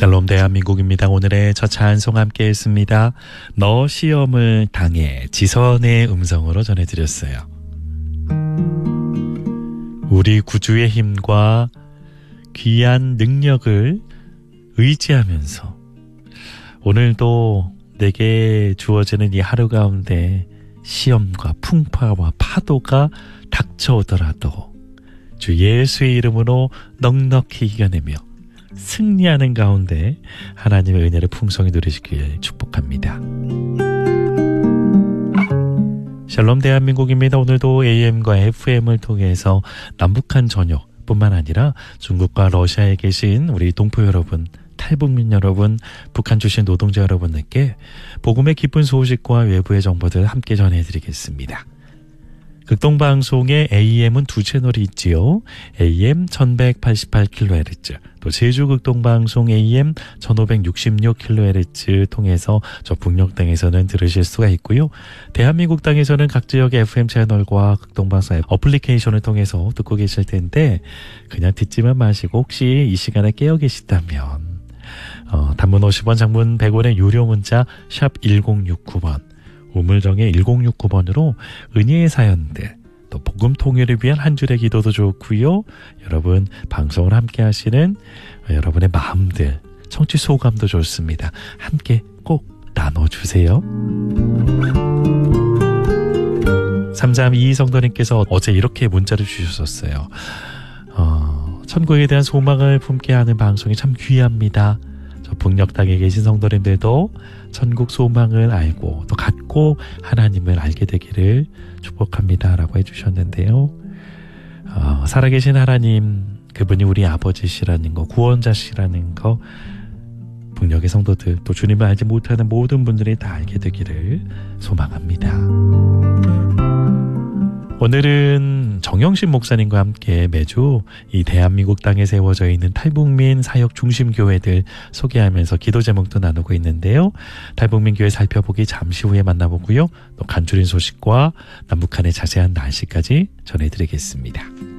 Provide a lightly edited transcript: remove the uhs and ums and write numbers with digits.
샬롬 대한민국입니다. 오늘의 첫 찬송 함께 했습니다. 너 시험을 당해 지선의 음성으로 전해드렸어요. 우리 구주의 힘과 귀한 능력을 의지하면서 오늘도 내게 주어지는 이 하루 가운데 시험과 풍파와 파도가 닥쳐오더라도 주 예수의 이름으로 넉넉히 이겨내며 승리하는 가운데 하나님의 은혜를 풍성히 누리시길 축복합니다. 샬롬 대한민국입니다. 오늘도 AM과 FM을 통해서 남북한 전역뿐만 아니라 중국과 러시아에 계신 우리 동포 여러분, 탈북민 여러분, 북한 출신 노동자 여러분들께 복음의 기쁜 소식과 외부의 정보들 함께 전해드리겠습니다. 극동방송의 AM은 두 채널이 있지요. AM 1188kHz, 또 제주 극동방송 AM 1566kHz 통해서 저 북녘 땅에서는 들으실 수가 있고요. 대한민국 땅에서는 각 지역의 FM 채널과 극동방송 어플리케이션을 통해서 듣고 계실 텐데 그냥 듣지만 마시고 혹시 이 시간에 깨어 계시다면 단문 50원, 장문 100원의 유료 문자 샵 1069번, 우물정의 1069번으로 은혜의 사연들, 또 복음 통일을 위한 한 줄의 기도도 좋고요. 여러분 방송을 함께 하시는 여러분의 마음들, 청취 소감도 좋습니다. 함께 꼭 나눠주세요. 3322 성도님께서 어제 이렇게 문자를 주셨었어요. 천국에 대한 소망을 품게 하는 방송이 참 귀합니다. 저 북녘 땅에 계신 성도님들도 천국 소망을 알고 또 갖고 하나님을 알게 되기를 축복합니다 라고 해주셨는데요. 살아계신 하나님, 그분이 우리 아버지시라는 거, 구원자시라는 거 북녘의 성도들, 또 주님을 알지 못하는 모든 분들이 다 알게 되기를 소망합니다. 오늘은 정영신 목사님과 함께 매주 이 대한민국 땅에 세워져 있는 탈북민 사역 중심 교회들 소개하면서 기도 제목도 나누고 있는데요. 탈북민 교회 살펴보기 잠시 후에 만나보고요. 또 간추린 소식과 남북한의 자세한 날씨까지 전해드리겠습니다.